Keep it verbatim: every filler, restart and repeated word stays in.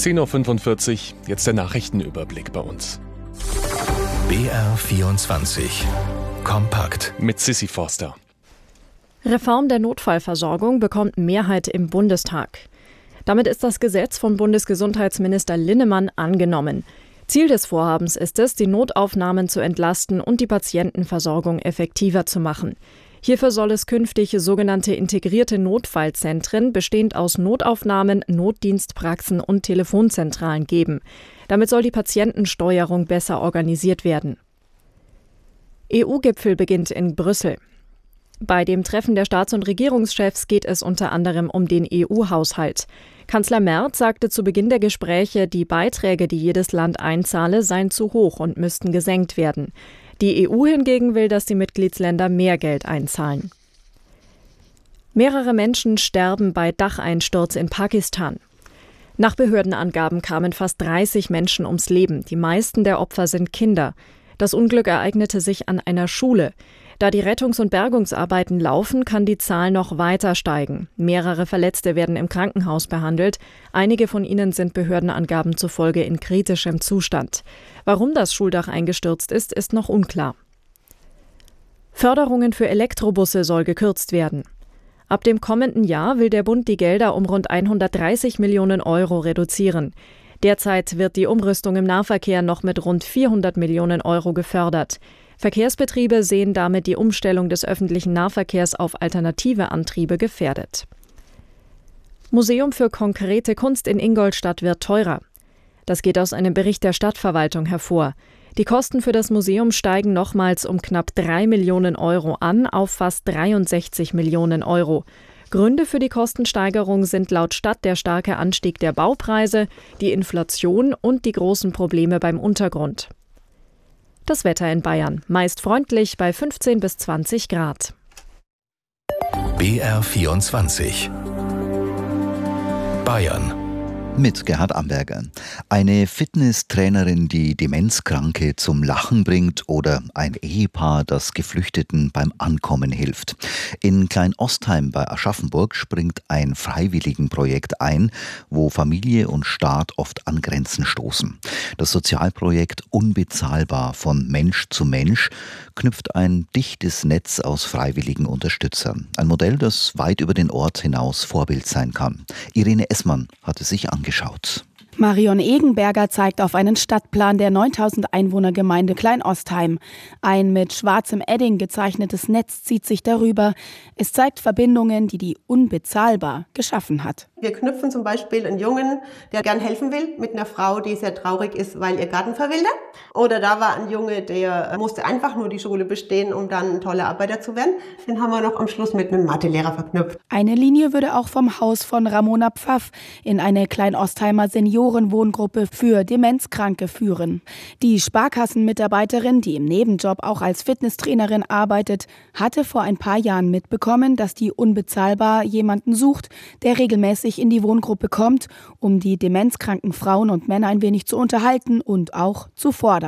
zehn Uhr fünfundvierzig, jetzt der Nachrichtenüberblick bei uns. B R vierundzwanzig Kompakt Mit Sissi Forster. Reform der Notfallversorgung bekommt Mehrheit im Bundestag. Damit ist das Gesetz von Bundesgesundheitsminister Linnemann angenommen. Ziel des Vorhabens ist es, die Notaufnahmen zu entlasten und die Patientenversorgung effektiver zu machen. Hierfür soll es künftig sogenannte integrierte Notfallzentren, bestehend aus Notaufnahmen, Notdienstpraxen und Telefonzentralen geben. Damit soll die Patientensteuerung besser organisiert werden. E U-Gipfel beginnt in Brüssel. Bei dem Treffen der Staats- und Regierungschefs geht es unter anderem um den E U-Haushalt. Kanzler Merz sagte zu Beginn der Gespräche, die Beiträge, die jedes Land einzahle, seien zu hoch und müssten gesenkt werden. Die E U hingegen will, dass die Mitgliedsländer mehr Geld einzahlen. Mehrere Menschen sterben bei Dacheinsturz in Pakistan. Nach Behördenangaben kamen fast dreißig Menschen ums Leben. Die meisten der Opfer sind Kinder. Das Unglück ereignete sich an einer Schule. Da die Rettungs- und Bergungsarbeiten laufen, kann die Zahl noch weiter steigen. Mehrere Verletzte werden im Krankenhaus behandelt. Einige von ihnen sind Behördenangaben zufolge in kritischem Zustand. Warum das Schuldach eingestürzt ist, ist noch unklar. Förderungen für Elektrobusse soll gekürzt werden. Ab dem kommenden Jahr will der Bund die Gelder um rund hundertdreißig Millionen Euro reduzieren. Derzeit wird die Umrüstung im Nahverkehr noch mit rund vierhundert Millionen Euro gefördert. Verkehrsbetriebe sehen damit die Umstellung des öffentlichen Nahverkehrs auf alternative Antriebe gefährdet. Museum für konkrete Kunst in Ingolstadt wird teurer. Das geht aus einem Bericht der Stadtverwaltung hervor. Die Kosten für das Museum steigen nochmals um knapp drei Millionen Euro an auf fast dreiundsechzig Millionen Euro. Gründe für die Kostensteigerung sind laut Stadt der starke Anstieg der Baupreise, die Inflation und die großen Probleme beim Untergrund. Das Wetter in Bayern, meist freundlich bei fünfzehn bis zwanzig Grad. B R vierundzwanzig Bayern mit Gerhard Amberger. Eine Fitnesstrainerin, die Demenzkranke zum Lachen bringt, oder ein Ehepaar, das Geflüchteten beim Ankommen hilft. In Klein-Ostheim bei Aschaffenburg springt ein Freiwilligenprojekt ein, wo Familie und Staat oft an Grenzen stoßen. Das Sozialprojekt Unbezahlbar von Mensch zu Mensch knüpft ein dichtes Netz aus freiwilligen Unterstützern. Ein Modell, das weit über den Ort hinaus Vorbild sein kann. Irene Essmann hat es sich angeschaut. Marion Egenberger zeigt auf einen Stadtplan der neuntausend Einwohnergemeinde Klein-Ostheim. Ein mit schwarzem Edding gezeichnetes Netz zieht sich darüber. Es zeigt Verbindungen, die die Unbezahlbar geschaffen hat. Wir knüpfen zum Beispiel einen Jungen, der gern helfen will, mit einer Frau, die sehr traurig ist, weil ihr Garten verwildert. Oder da war ein Junge, der musste einfach nur die Schule bestehen, um dann ein toller Arbeiter zu werden. Den haben wir noch am Schluss mit einem Mathelehrer verknüpft. Eine Linie würde auch vom Haus von Ramona Pfaff in eine Klein-Ostheimer Seniorenwohngruppe für Demenzkranke führen. Die Sparkassenmitarbeiterin, die im Nebenjob auch als Fitnesstrainerin arbeitet, hatte vor ein paar Jahren mitbekommen, dass die Unbezahlbar jemanden sucht, der regelmäßig in die Wohngruppe kommt, um die demenzkranken Frauen und Männer ein wenig zu unterhalten und auch zu fordern.